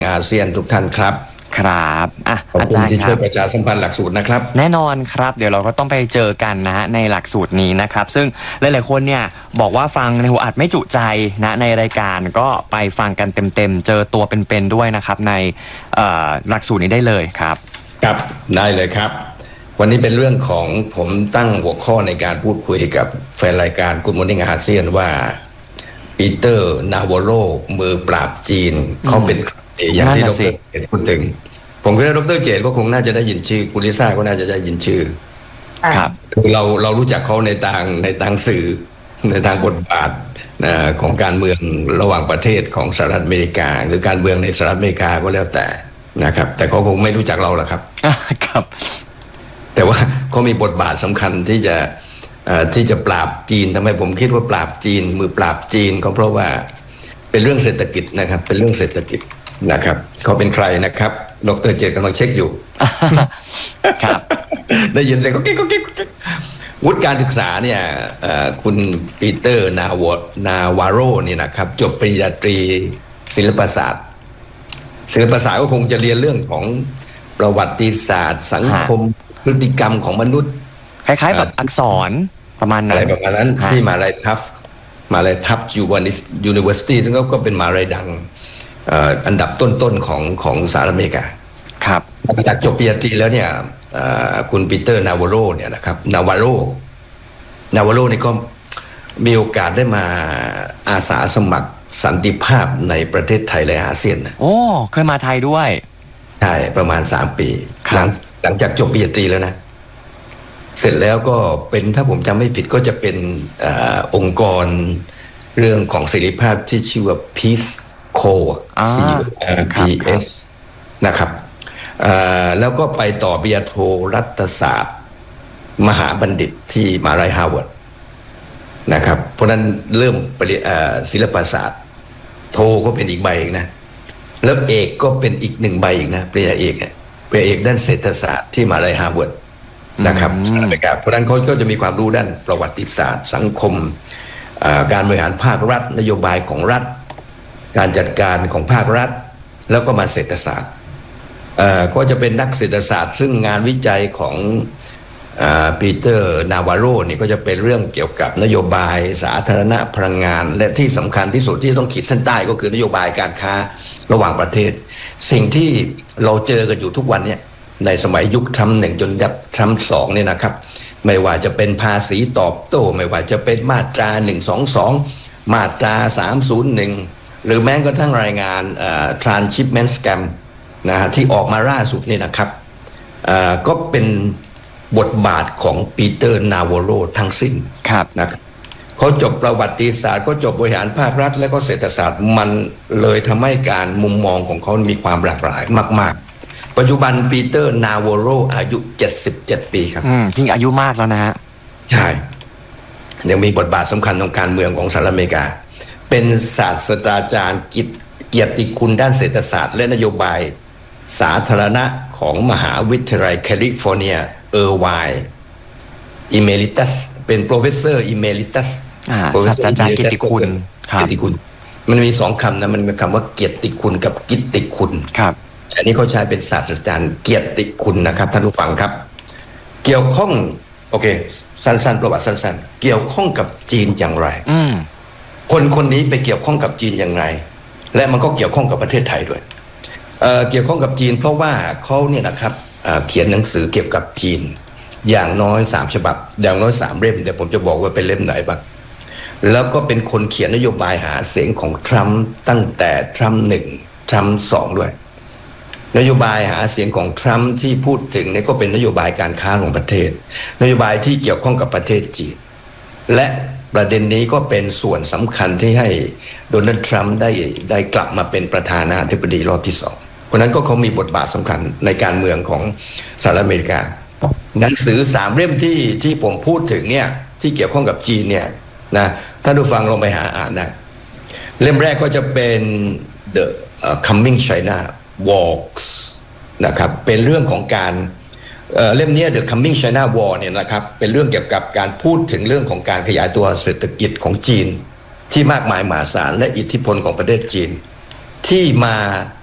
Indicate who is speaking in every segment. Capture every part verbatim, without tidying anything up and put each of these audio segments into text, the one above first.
Speaker 1: อาเซียนทุกท่านครับ
Speaker 2: ครับอ่ะ
Speaker 1: ขอบคุณที่ช่วยประชาสัมพันธ์หลักสูตรนะครับ
Speaker 2: แน่นอนครับเดี๋ยวเราก็ต้องไปเจอกันนะฮะในหลักสูตรนี้นะครับซึ่งหลายๆคนเนี่ยบอกว่าฟังในหัวอัดไม่จุใจนะในรายการก็ไปฟังกันเต็มๆเจอตัวเป็นๆด้วยนะครับในหลักสูตรนี้ได้เลยครับ
Speaker 1: ครับได้เลยครับวันนี้เป็นเรื่องของผมตั้งหัวข้อในการพูดคุยกับแฟนรายการ Good Morning อาเซียนว่าปีเตอร์นาวาโรมือปราบจีนเขาเป็นอย่างที่ดร.เจตพูดถึงผมคิดว่าดร.เจตก็คงน่าจะได้ยินชื่อคุณลิซ่าก็น่าจะได้ยินชื่อ
Speaker 2: ครับ
Speaker 1: เราเรารู้จักเขาในทางในทางสื่อในทางบทบาทของการเมืองระหว่างประเทศของสหรัฐอเมริกาหรือการเมืองในสหรัฐอเมริกาก็แล้วแต่นะครับแต่เขาคงไม่รู้จักเราหรอกครับ
Speaker 2: ครับ
Speaker 1: แต่ว่าเขามีบทบาทสำคัญที่จะที่จะปราบจีนทำไมผมคิดว่าปราบจีนมือปราบจีนก็เพราะว่าเป็นเรื่องเศรษฐกิจนะครับเป็นเรื่องเศรษฐกิจนะครับเขาเป็นใครนะครับดร.เจตกำลังเช็คอยู่
Speaker 2: ครับ
Speaker 1: ได้ยินเสียงก็กิ๊กก็กิ๊กวุฒิการศึกษาเนี่ยคุณปีเตอร์นาวานาวาโรนี่นะครับจบปริญญาตรีศิลปศาสตร์ศิลปศาสตร์ก็คงจะเรียนเรื่องของประวัติศาสตร์สังคมพฤติกรรมของมนุษย์
Speaker 2: คล้ายๆแบบอักษรประมาณนั้น
Speaker 1: อะไรประมาณนั้นที่มหาลัยทัฟมหาลัยทัฟยูวานิสยูนิเวอร์ซิตี้ซึ่งก็เป็นมหาลัยดังอันดับต้นๆของของสหรัฐอเมริกา
Speaker 2: ครับ
Speaker 1: จากจบปริญญาตรีแล้วเนี่ยคุณปีเตอร์นาวาโรเนี่ยนะครับนาวาโรนาวาโรนี่ก็มีโอกาสได้มาอาสาสมัครสันติภาพในประเทศไทยและอาเซียนนะ
Speaker 2: โอ้เคยมาไทยด้วย
Speaker 1: ใช่ประมาณสามปีหลังหลังจากจบปริญญาตรีแล้วนะเสร็จแล้วก็เป็นถ้าผมจำไม่ผิดก็จะเป็นอองค์กรเรื่องของเสรีภาพที่ชื่อว่า Peace Co ซี พี เอส นะครับแล้วก็ไปต่อปริญญาโทรัฐศาสตร์มหาบัณฑิตที่มหาวิทยาลัยฮาร์วาร์ดนะครับเพราะนั้นเริ่มศิลปศาสตร์โทก็เป็นอีกใบอีกนะแล้วเอกก็เป็นอีกหนึ่งใบอีกนะปริญญาเอกปริญญาเอกด้านเศรษฐศาสตร์ที่มหาวิทยาลัยฮาร์วาร์ดนะครับเพราะนั้นเขาก็จะมีความรู้ด้านประวัติศาสตร์สังคมการบริหารภาครัฐนโยบายของรัฐการจัดการของภาครัฐแล้วก็มาเศรษฐศาสตร์ก็จะเป็นนักเศรษฐศาสตร์ซึ่งงานวิจัยของปีเตอร์นาวาโรนี่ก็จะเป็นเรื่องเกี่ยวกับนโยบายสาธารณะพลังงานและที่สำคัญที่สุดที่ต้องขีดเส้นใต้ก็คือนโยบายการค้าระหว่างประเทศสิ่งที่เราเจอกันอยู่ทุกวันเนี่ยในสมัยยุคทรัมป์หนึ่งจนยับทรัมป์สองเนี่ยนะครับไม่ว่าจะเป็นภาษีตอบโต้ไม่ว่าจะเป็นมาตราหนึ่งสองสองมาตราสามศูนย์หนึ่งหรือแม้กระทั่งรายงาน Transshipment Scam นะฮะที่ออกมาล่าสุดนี่นะครับก็เป็นบทบาทของปีเตอร์นาวาโรทั้งสิ้นนะครับเขาจบประวัติศาสตร์เขาจบบริหารภาครัฐและก็เศรษฐศาสตร์มันเลยทำให้การมุมมองของเขามีความหลากหลายมากๆปัจจุบันปีเตอร์นาวาโรอายุเจ็ดสิบเจ็ดปีครับ
Speaker 2: จริงอายุมากแล้วนะฮะ
Speaker 1: ใช่ยังมีบทบาทสำคัญทางการเมืองของสหรัฐอเมริกาเป็นศาสตราจารย์เกียรติคุณด้านเศรษฐศาสตร์และนโยบายสาธารณะของมหาวิทยาลัยแคลิฟอร์เนียเออร์ไวน์อิเมริตัสเป็นโปรเฟสเซอร์อิเมริตัส
Speaker 2: ศาสตราจารย์เกียรติคุณ
Speaker 1: เกียรติคุณมันมีสองคำนะมันมีคำว่าเกียรติคุณกับกิตติคุณ
Speaker 2: ครับ
Speaker 1: อันนี้เขาใช้เป็นศาสตราจารย์เกียรติคุณนะครับท่านผู้ฟังครับเกี่ยวข้องโอเคสั้นๆประวัติสั้นๆเกี่ยวข้องกับจีนอย่างไรคนคนนี้ไปเกี่ยวข้องกับจีนอย่างไรและมันก็เกี่ยวข้องกับประเทศไทยด้วย เอ่อ เกี่ยวข้องกับจีนเพราะว่าเขาเนี่ยนะครับเขียนหนังสือเกี่ยวกับจีนอย่างน้อยสามฉบับอย่างน้อยสามเล่มเดี๋ยวผมจะบอกว่าเป็นเล่มไหนบ้างแล้วก็เป็นคนเขียนนโยบายหาเสียงของทรัมป์ตั้งแต่ทรัมป์หนึ่งทรัมป์สองด้วยนโยบายหาเสียงของทรัมป์ที่พูดถึงเนี่ยก็เป็นนโยบายการค้าของประเทศนโยบายที่เกี่ยวข้องกับประเทศจีนและประเด็นนี้ก็เป็นส่วนสำคัญที่ให้โดนัลด์ทรัมป์ได้ได้กลับมาเป็นประธานาธิบดีรอบที่สองเพราะนั้นก็เขามีบทบาทสำคัญในการเมืองของสหรัฐอเมริกาหนังสือสามเล่มที่ที่ผมพูดถึงเนี่ยที่เกี่ยวข้องกับจีนเนี่ยนะท่านผู้ฟังลองไปหาอ่านนะเล่มแรกก็จะเป็น The Coming China Walks นะครับเป็นเรื่องของการเอ่อเล่มนี้ The Coming China War เนี่ยนะครับเป็นเรื่องเกี่ยวกับการพูดถึงเรื่องของการขยายตัวเศรษฐกิจของจีนที่มากมายมหาศาลและอิทธิพลของประเทศจีนที่มา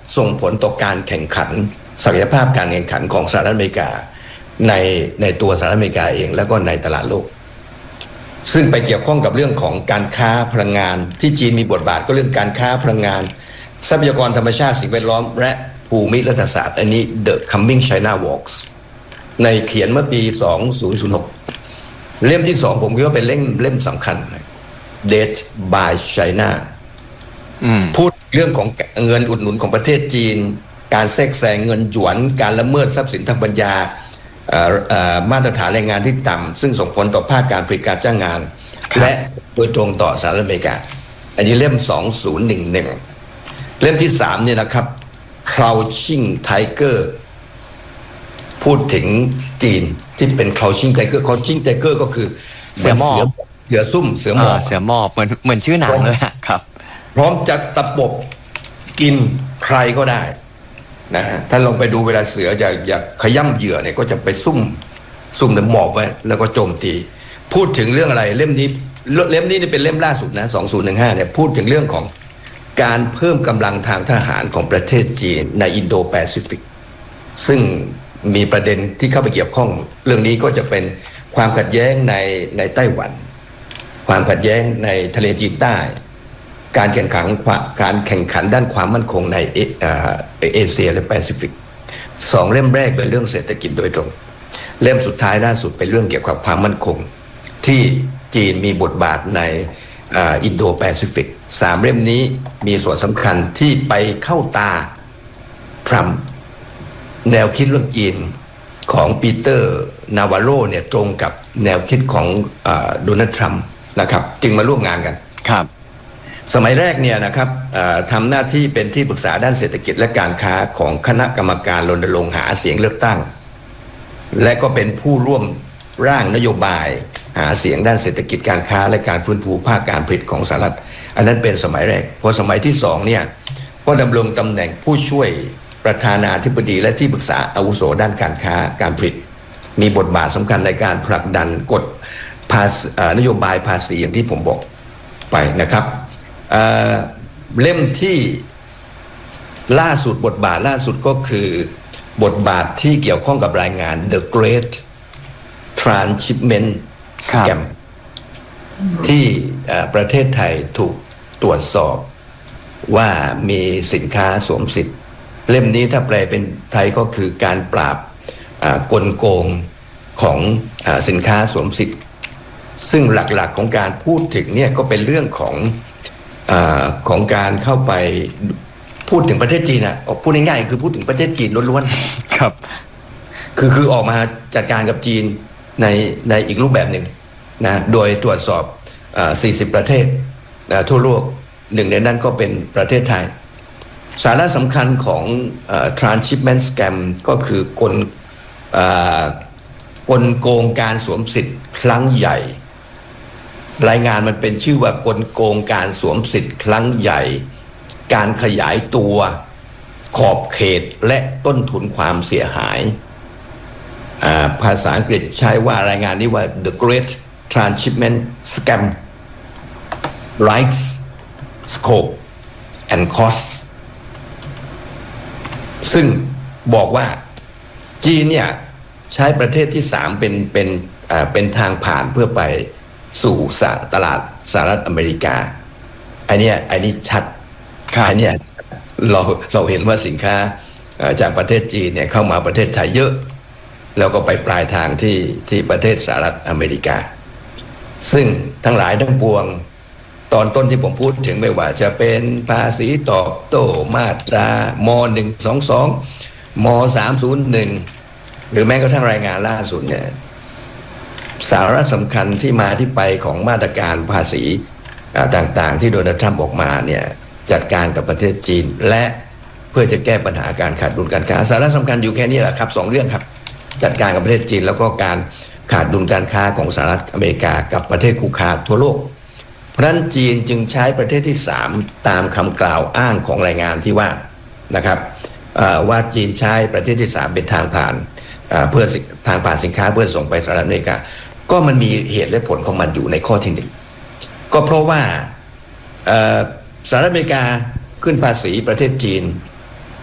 Speaker 1: ส่งผลต่อการแข่งขันศักยภาพการแข่งขันของสหรัฐอเมริกาในในตัวสหรัฐอเมริกาเองแล้วก็ในตลาดโลกซึ่งไปเกี่ยวข้องกับเรื่องของการค้าพลังงานที่จีนมีบทบาทก็เรื่องการค้าพลังงานทรัพยากรธรรมชาติสิ่งแวดล้อมและภูมิรัฐศาสตร์อันนี้ The Coming China Walks ในเขียนเมื่อปีสองพันหกเล่มที่สองผมคิดว่าเป็นเล่มเล่มสำคัญ Date by China พูดเรื่องของเงินอุดหนุนของประเทศจีนการแทรกแซงเงินหยวนการละเมิดทรัพย์สินทางปัญญามาตรฐานแรงงานที่ต่ำซึ่งส่งผลต่อภาคการผลิตการจ้างงานและโดยตรงต่อสหรัฐอเมริกาอันนี้เล่มสองพันสิบเอ็ดเล่มที่สามเนี่ยนะครับ Crouching Tiger พูดถึงจีนที่เป็น Crouching Tiger Crouching Tiger ก็คือ
Speaker 2: เสือหมอบ
Speaker 1: เสือซุ่มเสือหมอบ
Speaker 2: เสือหมอบเหมือนเหมือนชื่อหนังเลยครับ
Speaker 1: พร้อมจะตะปบกินใครก็ได้นะฮะท่านลองไปดูเวลาเสือจะอยากขย่ำเหยื่อเนี่ยก็จะไปซุ่มซุ่มหมอบไว้แล้วก็โจมตีพูดถึงเรื่องอะไรเล่มนี้เล่มนี้เป็นเล่มล่าสุดนะสองพันสิบห้าเนี่ยพูดถึงเรื่องของการเพิ่มกำลังทางทหารของประเทศจีนในอินโดแปซิฟิกซึ่งมีประเด็นที่เข้าไปเกี่ยวข้องเรื่องนี้ก็จะเป็นความขัดแย้งในในไต้หวันความขัดแย้งในทะเลจีนใต้การแข่งขันการแข่งขันด้านความมั่นคงในเอเชียและแปซิฟิกสองเล่มแรกเป็นเรื่องเศรษฐกิจโดยตรงเล่มสุดท้ายล่าสุดเป็นเรื่องเกี่ยวกับความมั่นคงที่จีนมีบทบาทในอินโดแปซิฟิกสามเล่มนี้มีส่วนสำคัญที่ไปเข้าตาทรัมป์แนวคิดเรื่องจีนของปีเตอร์นาวาโรเนี่ยตรงกับแนวคิดของโดนัลด์ทรัมป์นะครับจึงมาร่วมงานกัน
Speaker 2: ครับ
Speaker 1: สมัยแรกเนี่ยนะครับทำหน้าที่เป็นที่ปรึกษาด้านเศรษฐกิจและการค้าของคณะกรรมการรณรงค์หาเสียงเลือกตั้งและก็เป็นผู้ร่วมร่างนโยบายหาเสียงด้านเศรษฐกิจการค้าและการฟื้นฟูภาคการผลิตของสหรัฐอันนั้นเป็นสมัยแรกพอสมัยที่สองเนี่ยก็ดำรงตำแหน่งผู้ช่วยประธานาธิบดีและที่ปรึกษาอาวุโสด้านการค้าการผลิตมีบทบาทสำคัญในการผลักดันกฎภาษีนโยบายภาษีอย่างที่ผมบอกไปนะครับเอ่อเล่มที่ล่าสุดบทบาทล่าสุดก็คือบทบาทที่เกี่ยวข้องกับรายงาน The Great Transshipment Scam ที่ประเทศไทยถูกตรวจสอบว่ามีสินค้าสวมสิทธิ์เล่มนี้ถ้าแปลเป็นไทยก็คือการปราบกลโกงของสินค้าสวมสิทธิ์ซึ่งหลักๆของการพูดถึงเนี่ยก็เป็นเรื่องของอของการเข้าไปพูดถึงประเทศจีนอ่ะพูดง่ายๆคือพูดถึงประเทศจีนล้วน
Speaker 2: ๆครับ
Speaker 1: คือคือออกมาจัดการกับจีนในในอีกรูปแบบหนึ่งนะโดยตรวจสอบสี่สิบประเทศทั่วโลกหนึ่งในนั้นก็เป็นประเทศไทยสาระสำคัญของ transshipment scam ก็คือกลกลโกงการสวมสิทธิ์ครั้งใหญ่รายงานมันเป็นชื่อว่ากลโกงการสวมสิทธิ์ครั้งใหญ่การขยายตัวขอบเขตและต้นทุนความเสียหายภาษาอังกฤษใช้ว่ารายงานนี้ว่า The Great Transshipment Scam Rise Scope and Cost ซึ่งบอกว่าจีนเนี่ยใช้ประเทศที่สามเป็นเป็นเป็นทางผ่านเพื่อไปสู่ตลาดสหรัฐอเมริกาอันนี้อันนี้ชัดอันนี้เราเราเห็นว่าสินค้าจากประเทศจีนเนี่ยเข้ามาประเทศไทยเยอะแล้วก็ไปปลายทางที่ที่ประเทศสหรัฐอเมริกาซึ่งทั้งหลายทั้งปวงตอนต้นที่ผมพูดถึงไม่ว่าจะเป็นภาษีตอบโต้มาตรามหนึ่งสองสองมสามศูนย์หนึ่งหรือแม้กระทั่งรายงานล่าสุดเนี่ยสาระสำคัญที่มาที่ไปของมาตรการภาษีต่างๆที่โดนัลด์ทรัมป์ออกมาเนี่ยจัดการกับประเทศจีนและเพื่อจะแก้ปัญหาการขาดดุลการค้าสาระสำคัญอยู่แค่นี้แหละครับสองเรื่องครับจัดการกับประเทศจีนแล้วก็การขาดดุลการค้าของสหรัฐอเมริกากับประเทศคู่ค้าทั่วโลกเพราะฉะนั้นจีนจึงใช้ประเทศที่สามตามคำกล่าวอ้างของรายงานที่ว่านะครับว่าจีนใช้ประเทศที่สามเป็นทางผ่านเพื่อทางผ่านสินค้าเพื่อส่งไปสหรัฐอเมริกาก็มันมีเหตุและผลของมันอยู่ในข้อที่หนึ่งก็เพราะว่าสหรัฐอเมริกาขึ้นภาษีประเทศจีน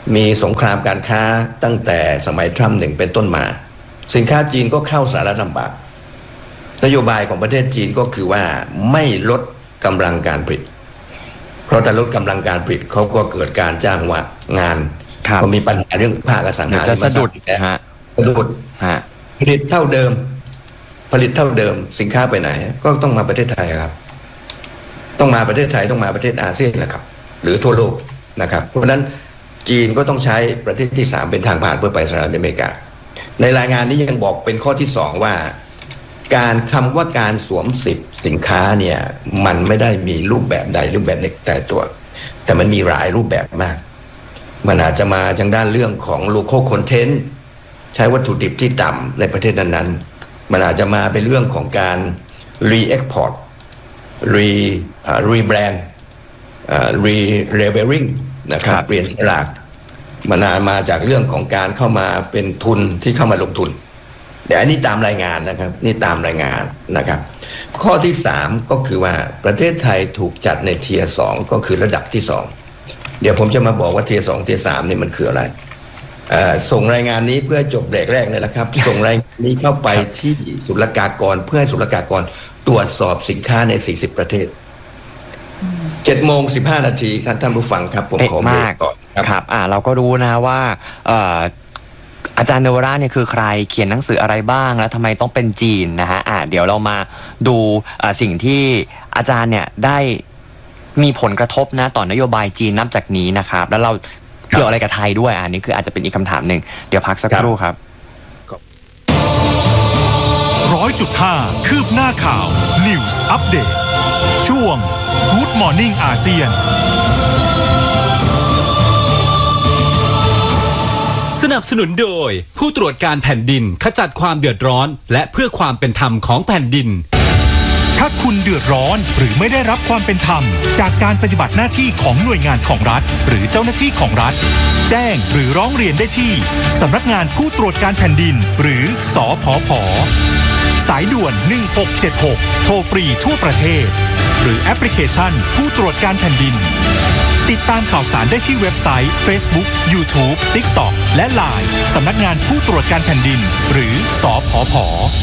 Speaker 1: มีสงครามการค้าตั้งแต่สมัยทรัมป์หนึ่งเป็นต้นมาสินค้าจีนก็เข้าสหรัฐลำบากนโยบายของประเทศจีนก็คือว่าไม่ลดกำลังการผลิตเพราะถ้าลดกำลังการผลิตเขาก็เกิดการจ้างว่างานก็มีปัญหาเรื่องภาคอสังหาริมทรัพย์สะดุดฮะสะดุดผลิตเท่าเดิมผลิตเท่าเดิมสินค้าไปไหนก็ต้องมาประเทศไทยครับต้องมาประเทศไทยต้องมาประเทศอาเซียนแหละครับหรือทั่วโลกนะครับเพราะฉะนั้นจีนก็ต้องใช้ประเทศที่สามเป็นทางผ่านเพื่อไปสหรัฐอเมริกาในรายงานนี้ยังบอกเป็นข้อที่สองว่าการคำว่าการสวมสิทธิ์สินค้าเนี่ยมันไม่ได้มีรูปแบบใดรูปแบบหนึ่งแต่ตัวแต่มันมีหลายรูปแบบมากมันอาจจะมาทางด้านเรื่องของ local content ใช้วัตถุดิบที่ต่ำในประเทศนั้นๆมันอาจจะมาเป็นเรื่องของการ re-export re rebrand re-labeling นะครับเปลี่ยนฉลากมันมาจากเรื่องของการเข้ามาเป็นทุนที่เข้ามาลงทุนเดี๋ยวอันนี้ตามรายงานนะครับนี่ตามรายงานนะครับข้อที่สามก็คือว่าประเทศไทยถูกจัดในเทียร์สองก็คือระดับที่สองเดี๋ยวผมจะมาบอกว่าเทียร์สองเทียร์สามนี่มันคืออะไรส่งรายงานนี้เพื่อจบเบรกแรกเลยนะครับส่งรายงานนี้เข้าไปที่ศุลกากรเพื่อให้ศุลกากรตรวจสอบสินค้าในสี่สิบประเทศเจ็ดโมงสิบห้านาทีครับท่านผู้ฟังครับผมขอเบรกก่อน
Speaker 2: ครับอ่าเราก็รู้นะว่าอาจารย์เนวราเนี่ยคือใครเขียนหนังสืออะไรบ้างแล้วทำไมต้องเป็นจีนนะฮะอ่าเดี๋ยวเรามาดูสิ่งที่อาจารย์เนี่ยได้มีผลกระทบนะต่อนโยบายจีนนับจากนี้นะครับแล้วเราเกี่ยวอะไรกับไทยด้วยอันนี้คืออาจจะเป็นอีกคำถามหนึ่งเดี๋ยวพักสักครู่ครับ
Speaker 3: ร้อยจุดห้าคืบหน้าข่าว News Update ช่วง Good Morning อาเซียน
Speaker 4: สนับสนุนโดยผู้ตรวจการแผ่นดินขจัดความเดือดร้อนและเพื่อความเป็นธรรมของแผ่นดิน
Speaker 3: ถ้าคุณเดือดร้อนหรือไม่ได้รับความเป็นธรรมจากการปฏิบัติหน้าที่ของหน่วยงานของรัฐหรือเจ้าหน้าที่ของรัฐแจ้งหรือร้องเรียนได้ที่สำนักงานผู้ตรวจการแผ่นดินหรือสผผ.สายด่วนหนึ่งหกเจ็ดหกโทรฟรีทั่วประเทศหรือแอปพลิเคชันผู้ตรวจการแผ่นดินติดตามข่าวสารได้ที่เว็บไซต์ Facebook YouTube TikTok และ ไลน์ สำนักงานผู้ตรวจการแผ่นดินหรือสผผ.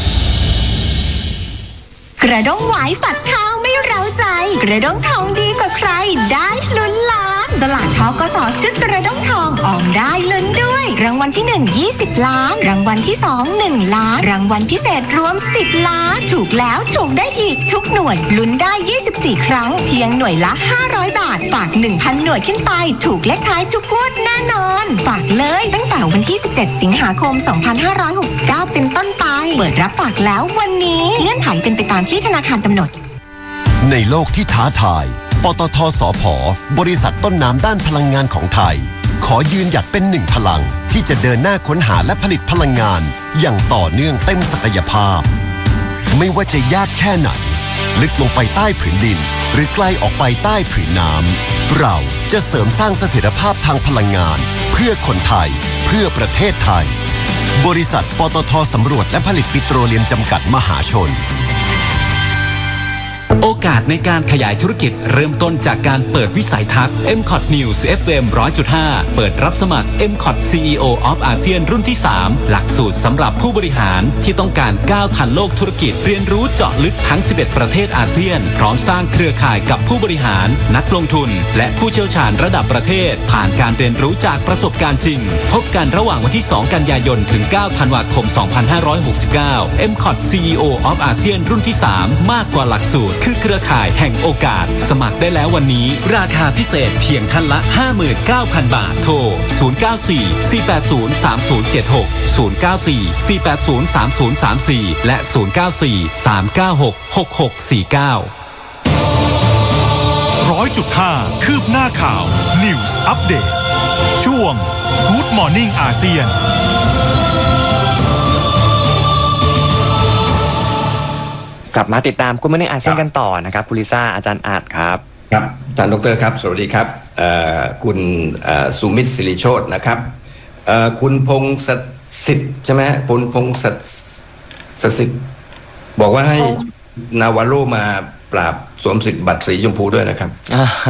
Speaker 5: กระด้งหวายฝัดข้าวไม่เร้าใจกระด้งทองดีกว่าใครได้ลุ้นล้านสลากทกส.ชุดกระด้งทองออมได้ลุ้นด้วยรางวัลที่หนึ่ง ยี่สิบล้านรางวัลที่สอง หนึ่งล้านรางวัลพิเศษรวมสิบล้านถูกแล้วถูกได้อีกทุกหน่วยลุ้นได้ยี่สิบสี่ครั้งเพียงหน่วยละห้าร้อยบาทฝาก หนึ่งพัน หน่วยขึ้นไปถูกเลขท้ายทุกงวดแน่นอนฝากเลยตั้งแต่วันที่สิบเจ็ดสิงหาคมสองพันห้าร้อยหกสิบเก้าเป็นต้นไปเปิดรับฝากแล้ววันนี้เงื่อนไขเป็นไปตามที่ธนาคารกำหนด
Speaker 6: ในโลกที่ท้าทายปตท.สผ.บริษัทต้นน้ำด้านพลังงานของไทยขอยืนหยัดเป็นหนึ่งพลังที่จะเดินหน้าค้นหาและผลิตพลังงานอย่างต่อเนื่องเต็มศักยภาพไม่ว่าจะยากแค่ไหนลึกลงไปใต้ผืนดินหรือไกลออกไปใต้ผืนน้ำเราจะเสริมสร้างเสถียรภาพทางพลังงานเพื่อคนไทยเพื่อประเทศไทยบริษัทปตท.สำรวจและผลิตปิโตรเลียมจำกัดมหาชน
Speaker 4: โอกาสในการขยายธุรกิจเริ่มต้นจากการเปิดวิสัยทัศน์ เอ็ม คอท News เอฟ เอ็ม หนึ่งร้อยจุดห้า เปิดรับสมัคร เอ็ม คอท ซี อี โอ of อาเซียนรุ่นที่สามหลักสูตรสำหรับผู้บริหารที่ต้องการก้าวทันโลกธุรกิจเรียนรู้เจาะลึกทั้งสิบเอ็ดประเทศอาเซียนพร้อมสร้างเครือข่ายกับผู้บริหารนักลงทุนและผู้เชี่ยวชาญระดับประเทศผ่านการเรียนรู้จากประสบการณ์จริงพบกันระหว่างวันที่สองกันยายนถึงเก้าธันวาคมสองพันห้าร้อยหกสิบเก้า เอ็ม คอท ซี อี โอ of อาเซียนรุ่นที่สามมากกว่าหลักสูตรคือเครือข่ายแห่งโอกาสสมัครได้แล้ววันนี้ราคาพิเศษเพียงท่านละ ห้าหมื่นเก้าพัน บาทโทรศูนย์ เก้า สี่ สี่ แปด ศูนย์ สาม ศูนย์ เจ็ด หก ศูนย์ เก้า สี่ สี่ แปด ศูนย์ สาม ศูนย์ สาม สี่และศูนย์ เก้า สี่ สาม เก้า หก หก หก สี่ เก้า
Speaker 3: ร้อยจุดห้าคืบหน้าข่าว News Update ช่วง Good Morning อาเซียน
Speaker 2: กลับมาติดตามคุณมาในอาเซียนกันต่อนะครับคุณลิซ่าอาจารย์อาจครับ
Speaker 1: ครับอาจารย์ดรครับสวัสดีครับคุณสุมิตรศิริโชตินะครับคุณพงศสิทธิ์ใช่ไหมคุณพงศสิทธิ์บอกว่าให้นาวาโรมาปราบสวมสิทธิ์บัตรสีชมพูด้วยนะครับ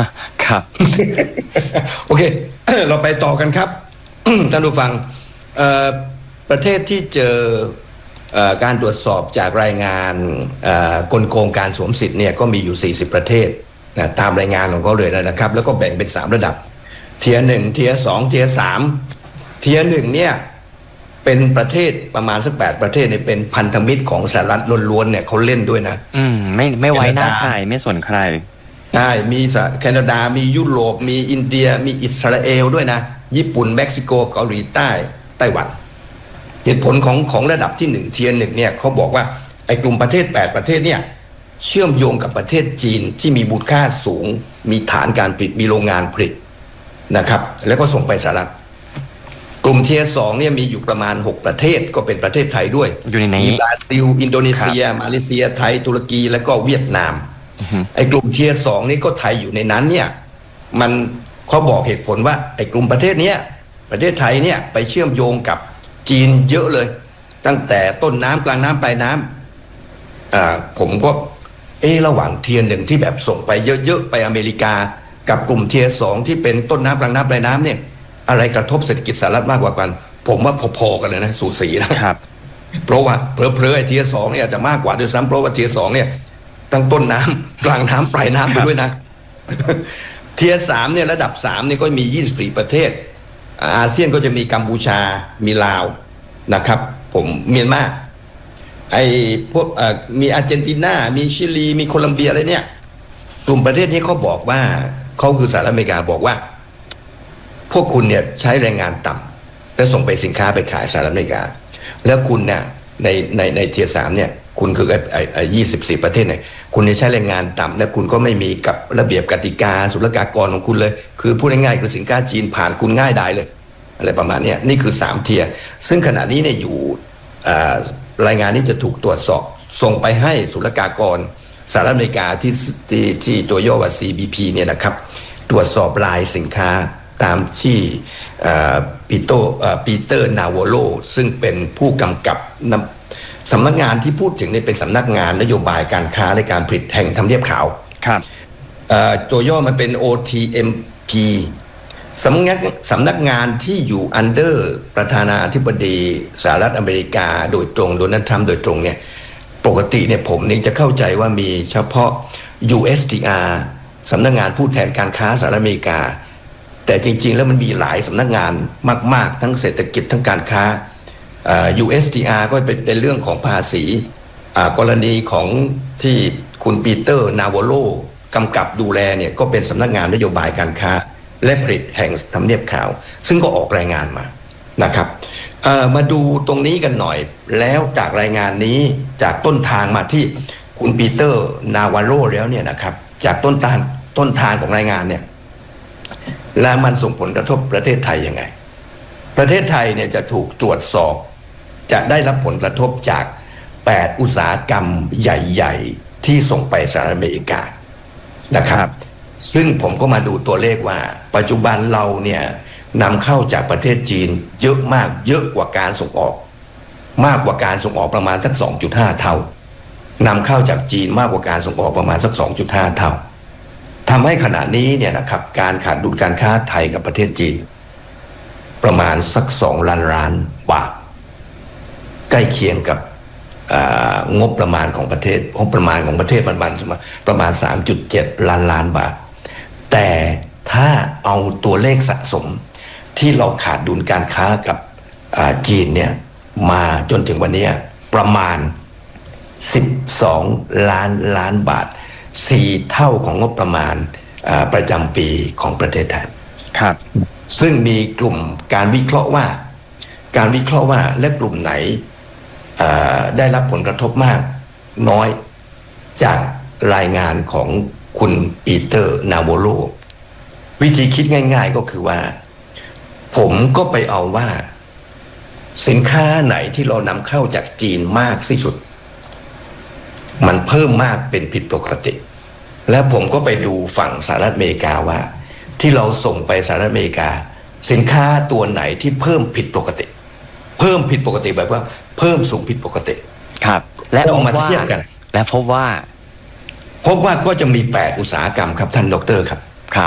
Speaker 2: ครับ
Speaker 1: โอเค เราไปต่อกันครับ ท่านผู้ฟังประเทศที่เจอการตรวจสอบจากรายงานกลโกงการสวมสิทธิ์เนี่ยก็มีอยู่สี่สิบประเทศนะตามรายงานของเขาเลยนะครับแล้วก็แบ่งเป็นสามระดับเทียร์หนึ่งเทียร์สองเทียร์สามเทียร์หนึ่งเนี่ยเป็นประเทศประมาณสักแปดประเทศเนี่ยเป็นพันธมิตรของสหรัฐล้วนๆเนี่ยเขาเล่นด้วยนะ
Speaker 2: อืมไม่ไม่ไว้หน้าใครไม่สนใคร
Speaker 1: ใช่มีแคนาดามียุโรปมีอินเดียมีอิสราเอลด้วยนะญี่ปุ่นเม็กซิโกเกาหลีใต้ไต้หวันเหตุผลของของระดับที่หนึ่งเทียร์หนึ่งเนี่ยเขาบอกว่าไอ้กลุ่มประเทศแปดประเทศเนี่ยเชื่อมโยงกับประเทศจีนที่มีมูลค่าสูงมีฐานการผลิตมีโรงงานผลิตนะครับแล้วก็ส่งไปสหรัฐกลุ่มเทียร์สองเนี่ยมีอยู่ประมาณหกประเทศก็เป็นประเทศไทยด้วย
Speaker 2: อยู่ในนี้
Speaker 1: มีบราซิลอินโดนีเซียมาเลเซียไทยตุรกีแล้วก็เวียดนามไอ้กลุ่มเทียร์สองนี่ก็ไทยอยู่ในนั้นเนี่ยมันเขาบอกเหตุผลว่าไอ้กลุ่มประเทศเนี้ยประเทศไทยเนี่ยไปเชื่อมโยงกับจีนเยอะเลยตั้งแต่ต้นน้ำกลางน้ำปลายน้ำอ่าผมก็เออระหว่างเทียร์หนึ่งที่แบบส่งไปเยอะๆไปอเมริกากับกลุ่มเทียร์สองที่เป็นต้นน้ำกลางน้ำปลายน้ำเนี่ยอะไรกระทบเศรษฐกิจสหรัฐมากกว่ากันผมว่าพอๆกันเลยนะสูสีนะครับเพราะว่าเพลอๆไอ้เทียร์สองเนี่ยอาจจะมากกว่าด้วยซ้ำเพราะว่าเทียร์สองเนี่ยตั้งต้นน้ำกลางน้ำปลายน้ำไปด้วยนะเทียร์สามเนี่ยระดับสามเนี่ยก็มียี่สิบสี่ประเทศอาเซียนก็จะมีกัมพูชามีลาวนะครับผมเมียนมาไอ้พวกมีอาร์เจนตินามีชิลีมีโคลัมเบียอะไรเนี่ยกลุ่มประเทศนี้เขาบอกว่าเขาคือสหรัฐอเมริกาบอกว่าพวกคุณเนี่ยใช้แรงงานต่ำแล้วส่งไปสินค้าไปขายสหรัฐอเมริกาแล้วคุณเนี่ยในในในเทียร์สามเนี่ยคุณคือไอ้ไอ้ยี่สิบสี่ประเทศเนี่ยคุณใช้แรงงานต่ำและคุณก็ไม่มีกับระเบียบกติกาศุลกากรของคุณเลยคือพูดง่ายๆคือสินค้าจีนผ่านคุณง่ายดายเลยอะไรประมาณนี้นี่คือสามเทียร์ซึ่งขณะนี้เนี่ยอยู่รายงานนี้จะถูกตรวจสอบส่งไปให้ศุลกากรสหรัฐอเมริกาที่ที่ที่ตัวย่อว่า ซี บี พี เนี่ยนะครับตรวจสอบรายสินค้าตามที่ปีโตปีเตอร์นาวโลซึ่งเป็นผู้กำกับสำนักงานที่พูดถึงนี่เป็นสำนักงานนโยบายการค้าและการผลิตแห่งทำเนียบขาว
Speaker 2: ครับ
Speaker 1: ตัวย่อมันเป็น โอ ที เอ็ม พี สำนักสำนักงานที่อยู่อันเดอร์ประธานาธิบดีสหรัฐอเมริกาโดยตรงโดนัลด์ทรัมป์โดยตรงเนี่ยปกติเนี่ยผมนี่จะเข้าใจว่ามีเฉพาะ ยู เอส ที อาร์ สำนักงานผู้แทนการค้าสหรัฐอเมริกาแต่จริงๆแล้วมันมีหลายสำนักงานมากๆทั้งเศรษฐกิจทั้งการค้า ยู เอส ที อาร์ ก็เป็นในเรื่องของภาษีกรณีของที่คุณปีเตอร์นาวโลกำกับดูแลเนี่ยก็เป็นสำนักงานนโยบายการค้าและผลิตแห่งทำเนียบขาวซึ่งก็ออกรายงานมานะครับมาดูตรงนี้กันหน่อยแล้วจากรายงานนี้จากต้นทางมาที่คุณปีเตอร์นาวโลแล้วเนี่ยนะครับจากต้นทางต้นทางของรายงานเนี่ยแล้วมันส่งผลกระทบประเทศไทยยังไงประเทศไทยเนี่ยจะถูกตรวจสอบจะได้รับผลกระทบจากแปดอุตสาหกรรมใหญ่ๆที่ส่งไปสหรัฐอเมริกานะครับซึ่งผมก็มาดูตัวเลขว่าปัจจุบันเราเนี่ยนำเข้าจากประเทศจีนเยอะมากเยอะกว่าการส่งออกมากกว่าการส่งออกประมาณสัก สองจุดห้า เท่านำเข้าจากจีนมากกว่าการส่งออกประมาณสัก สองจุดห้า เท่าทำให้ขณะนี้เนี่ยนะครับการขาดดุลการค้าไทยกับประเทศจีนประมาณสักสองล้านล้านบาทใกล้เคียงกับงบประมาณของประเทศงบประมาณของประเทศมันประมาณ สามจุดเจ็ด ล้านล้านบาทแต่ถ้าเอาตัวเลขสะสมที่เราขาดดุลการค้ากับจีนเนี่ยมาจนถึงวันนี้ประมาณสิบสองล้านล้านบาทสี่เท่าของงบประมาณประจำปีของประเทศไทย
Speaker 2: ครับ
Speaker 1: ซึ่งมีกลุ่มการวิเคราะห์ว่าการวิเคราะห์ว่าและกลุ่มไหนได้รับผลกระทบมากน้อยจากรายงานของคุณปีเตอร์นาวโลวิธีคิดง่ายๆก็คือว่าผมก็ไปเอาว่าสินค้าไหนที่เรานำเข้าจากจีนมากที่สุดมันเพิ่มมากเป็นผิดปกติแล้วผมก็ไปดูฝั่งสหรัฐอเมริกาว่าที่เราส่งไปสหรัฐอเมริกาสินค้าตัวไหนที่เพิ่มผิดปกติเพิ่มผิดปกติแบบว่าเพิ่มสูงผิดปกติ
Speaker 2: ครับและ
Speaker 1: เอามาเทียบกัน
Speaker 2: และพบว่า
Speaker 1: พบว่าก็จะมีแปดอุตสาหกรรมครับท่านดร.ครับ
Speaker 2: ครับ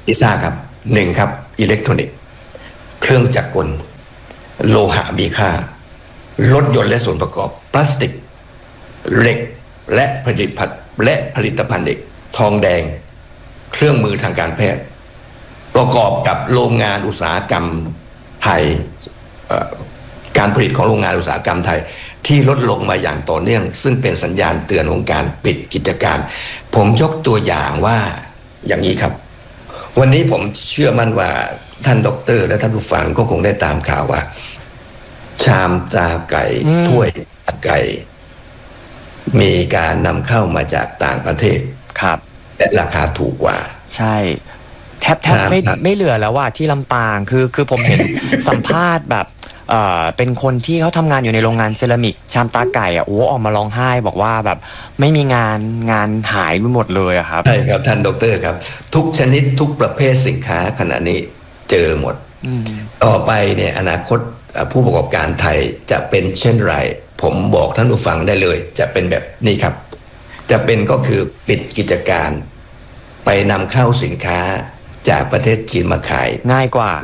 Speaker 1: ลิซ่าครับหนึ่งครับอิเล็กทรอนิกส์เครื่องจักรกลโลหะมีค่ารถยนต์และส่วนประกอบพลาสติกเหล็กและผลิตภัณฑ์และผลิตภัณฑ์เหล็กทองแดงเครื่องมือทางการแพทย์ประกอบกับโรงงานอุตสาหกรรมไทยการผลิตของโรงงานอุตสาหกรรมไทยที่ลดลงมาอย่างต่อเนื่องซึ่งเป็นสัญญาณเตือนของการปิดกิจการผมยกตัวอย่างว่าอย่างนี้ครับวันนี้ผมเชื่อมั่นว่าท่านด็อกเตอร์และท่านผู้ฟังก็คงได้ตามข่าวว่าชามตราไก่ถ้วยไก่มีการนำเข้ามาจากต่างประเทศ
Speaker 2: ครับ
Speaker 1: และราคาถูกกว่า
Speaker 2: ใช่แทบแทบไม่ไม่เหลือแล้วว่าที่ลำปางคือคือผมเห็น สัมภาษณ์แบบเอ่อเป็นคนที่เขาทำงานอยู่ในโรงงานเซรามิกชามตาไก่อ่ะโอ้ออกมาร้องไห้บอกว่าแบบไม่มีงานงานหายไปหมดเลยอะครับ
Speaker 1: ใช่ครับท่านดรครับทุกชนิดทุกประเภทสินค้าขณะนี้เจอหมดต่อไปเนี่ยอนาคตผู้ประกอบการไทยจะเป็นเช่นไรผมบอกท่านผู้ฟังได้เลยจะเป็นแบบนี้ครับจะเป็นก็คือปิดกิจการไปนำเข้าสินค้าจากประเทศจีนมาขาย
Speaker 2: ง่ายกว่าร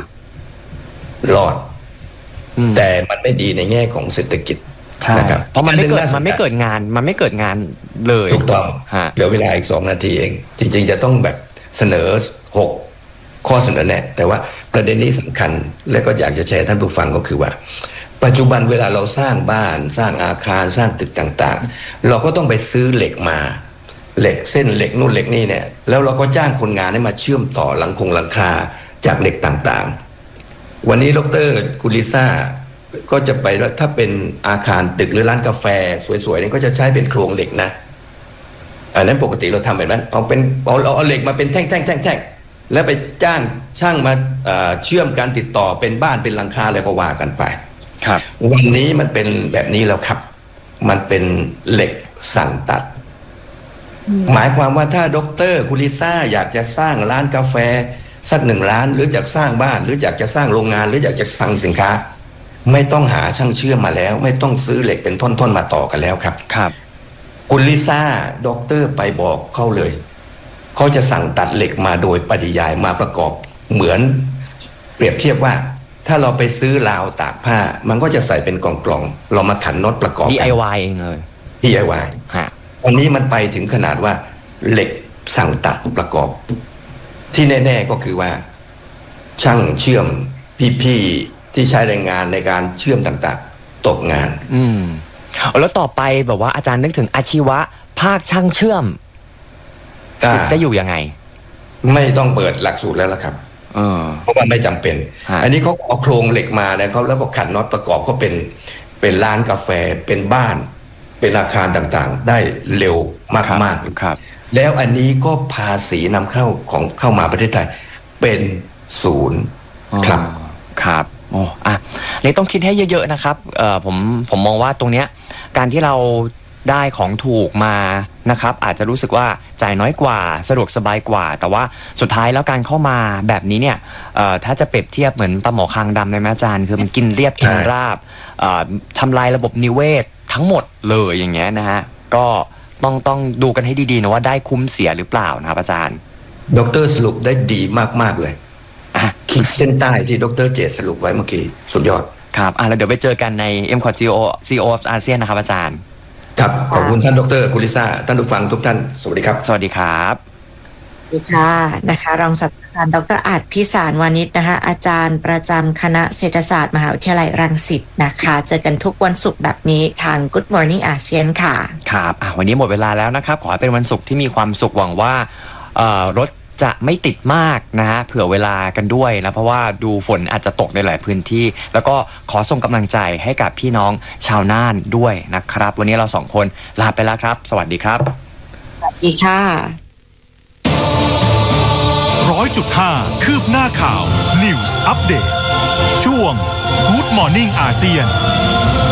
Speaker 1: อดแต่มันไม่ดีในแง่ของเศรษฐกิจนะครับ
Speaker 2: เพราะมันไม่เกิดมันไม่เกิดงานมันไม่เกิดงานเลย
Speaker 1: ถูกต้องเหลือเวลาอีกสองนาทีเองจริงๆจะต้องแบบเสนอหกข้อเสนอแนะแต่ว่าประเด็นนี้สำคัญและก็อยากจะแชร์ท่านผู้ฟังก็คือว่าปัจจุบันเวลาเราสร้างบ้านสร้างอาคารสร้างตึกต่างๆเราก็ต้องไปซื้อเหล็กมาเหล็กเส้นเหล็กนู่นเหล็กนี่เนี่ยแล้วเราก็จ้างคนงานให้มาเชื่อมต่อหลังคงหลังคาจากเหล็กต่างๆวันนี้ดร.กุลิซ่าก็จะไปว่าถ้าเป็นอาคารตึกหรือร้านกาแฟสวยๆนี่ก็จะใช้เป็นโครงเหล็กนะอันนั้นปกติเราทำแบบนั้นเอาเป็นเอาเราเอาเหล็กมาเป็นแท่งๆๆๆแล้วไปจ้างช่างมาเชื่อมการติดต่อเป็นบ้านเป็นหลังคาอะไรก็ว่ากันไป
Speaker 2: ครับ
Speaker 1: วันนี้มันเป็นแบบนี้แล้วครับมันเป็นเหล็กสั่งตัดหมายความว่าถ้าดร.กุลิซ่าอยากจะสร้างร้านกาแฟสักหนึ่งล้านหรืออยากสร้างบ้านหรืออยากจะสร้างโรงงานหรืออยากจะสั่งสินค้าไม่ต้องหาช่างเชื่อมมาแล้วไม่ต้องซื้อเหล็กเป็นท่อนๆมาต่อกันแล้วครับ
Speaker 2: ครับ
Speaker 1: กุลิซ่าดร.ไปบอกเขาเลยเขาจะสั่งตัดเหล็กมาโดยปริยายมาประกอบเหมือนเปรียบเทียบว่าถ้าเราไปซื้อราวตากผ้ามันก็จะใส่เป็นกล่องๆเรามาขันน็อตประกอบ
Speaker 2: ดี ไอ วาย เองเลย
Speaker 1: ดี ไอ วาย
Speaker 2: ฮะ
Speaker 1: ตอนนี้มันไปถึงขนาดว่าเหล็กสั่งตัดประกอบที่แน่ๆก็คือว่าช่างเชื่อมพี่ๆที่ใช้แรงงานในการเชื่อมต่างๆตกงาน
Speaker 2: อืมแล้วต่อไปแบบว่าอาจารย์นึกถึงอาชีวะภาคช่างเชื่อมจะอยู่ยังไง
Speaker 1: ไม่ต้องเปิดหลักสูตรแล้วล่ะครับเพราะว่าไม่จำเป็นอันนี้เขาเอาโครงเหล็กมาเนี่ยเขาแล้วก็ขันน็อตประกอบก็เป็นเป็นร้านกาแฟเป็นบ้านเป็นอาคารต่างๆได้เร็วมาก
Speaker 2: ๆครับ
Speaker 1: แล้วอันนี้ก็ภาษีนำเข้าของเข้ามาประเทศไทยเป็นศูนย์ครับ
Speaker 2: ครับโอ้อ่ะนี่ต้องคิดให้เยอะๆนะครับเอ่อผมผมมองว่าตรงเนี้ยการที่เราได้ของถูกมานะครับอาจจะรู้สึกว่าจ่ายน้อยกว่าสะดวกสบายกว่าแต่ว่าสุดท้ายแล้วการเข้ามาแบบนี้เนี่ยเอ่อถ้าจะเปรียบเทียบเหมือนปลาหมอคางดำในแม่อาจารย์คือมันกินเรียบกินราบเอ่อทำลายระบบนิเวศทั้งหมดเลยอย่างเงี้ยนะฮะก็ต้องต้องดูกันให้ดีๆนะว่าได้คุ้มเสียหรือเปล่านะครับอาจารย์
Speaker 1: ดร.สรุปได้ดีมากๆเลยขีดเส้นใต้ที่ดร.เจตสรุปไว้เมื่อกี้สุดยอด
Speaker 2: ครับอ่ะแล้วเดี๋ยวไปเจอกันใน เอ็ม ซี โอ ที ซี โอ of อาเซียนนะครับอาจารย์
Speaker 1: ครับขอบคุณท่านดร.กุลิซ่าท่านผู้ฟังทุกท่านสวัสดีครับ
Speaker 2: สวัสดีครับ
Speaker 7: สวัสดีค่ะนะคะรองศาสตราจารย์ดร.อัฏฐพิสารวานิชนะคะอาจารย์ประจำคณะเศรษฐศาสตร์มหาวิทยาลัยรังสิตนะคะเจอกันทุกวันศุกร์แบบนี้ทาง Good Morning อาเซียนค่ะ
Speaker 2: ครับอ่ะวันนี้หมดเวลาแล้วนะครับขอให้เป็นวันศุกร์ที่มีความสุขหวังว่าเอ่อรถจะไม่ติดมากนะฮะเผื่อเวลากันด้วยนะเพราะว่าดูฝนอาจจะตกในหลายพื้นที่แล้วก็ขอส่งกำลังใจให้กับพี่น้องชาวน่านด้วยนะครับวันนี้เราสองคนลาไปแล้วครับสวัสดีครับ
Speaker 7: สวัสดีค่ะ
Speaker 3: ร้อยจุดห้าคืบหน้าข่าว News Update ช่วง Good Morning อาเซียน